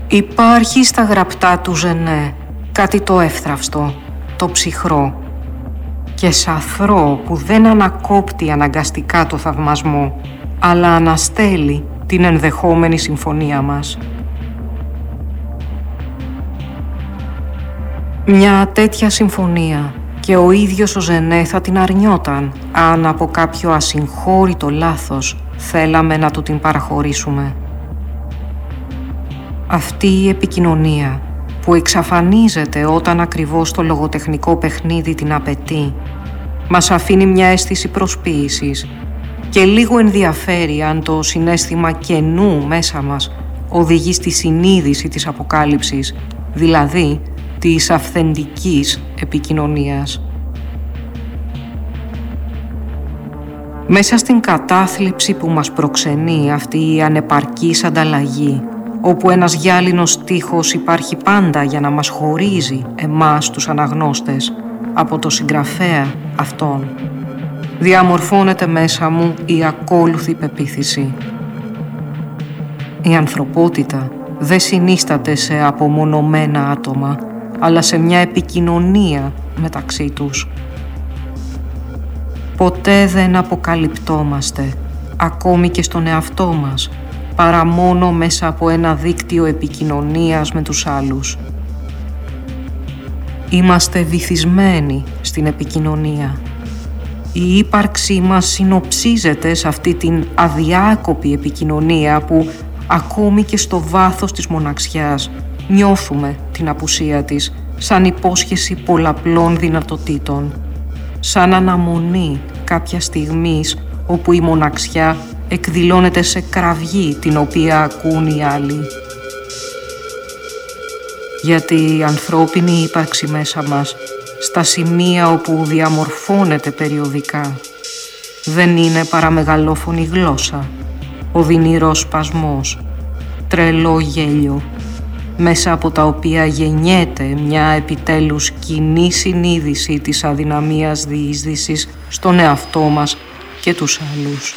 Υπάρχει στα γραπτά του Ζενέ κάτι το εύθραυστο, το ψυχρό και σαθρό που δεν ανακόπτει αναγκαστικά το θαυμασμό, αλλά αναστέλει την ενδεχόμενη συμφωνία μας. Μια τέτοια συμφωνία και ο ίδιος ο Ζενέ θα την αρνιόταν αν από κάποιο ασυγχώρητο λάθος θέλαμε να του την παραχωρήσουμε. Αυτή η επικοινωνία που εξαφανίζεται όταν ακριβώς το λογοτεχνικό παιχνίδι την απαιτεί, μας αφήνει μια αίσθηση προσποίησης και λίγο ενδιαφέρει αν το συναίσθημα κενού μέσα μας οδηγεί στη συνείδηση της αποκάλυψης, δηλαδή της αυθεντικής επικοινωνίας. Μέσα στην κατάθλιψη που μας προξενεί αυτή η ανεπαρκής ανταλλαγή, όπου ένας γυάλινος στίχος υπάρχει πάντα για να μας χωρίζει εμάς τους αναγνώστες από το συγγραφέα αυτόν, διαμορφώνεται μέσα μου η ακόλουθη πεποίθηση. Η ανθρωπότητα δεν συνίσταται σε απομονωμένα άτομα, αλλά σε μια επικοινωνία μεταξύ τους. Ποτέ δεν αποκαλυπτόμαστε, ακόμη και στον εαυτό μας, παρά μόνο μέσα από ένα δίκτυο επικοινωνίας με τους άλλους. Είμαστε βυθισμένοι στην επικοινωνία. Η ύπαρξή μας συνοψίζεται σε αυτή την αδιάκοπη επικοινωνία που ακόμη και στο βάθος της μοναξιάς νιώθουμε την απουσία της σαν υπόσχεση πολλαπλών δυνατοτήτων, σαν αναμονή κάποια στιγμής όπου η μοναξιά εκδηλώνεται σε κραυγή την οποία ακούν οι άλλοι. Γιατί η ανθρώπινη ύπαρξη μέσα μας, στα σημεία όπου διαμορφώνεται περιοδικά, δεν είναι παρά μεγαλόφωνη γλώσσα, οδυνηρός σπασμός, τρελό γέλιο, μέσα από τα οποία γεννιέται μια επιτέλους κοινή συνείδηση της αδυναμίας διείσδυσης στον εαυτό μας και τους άλλους.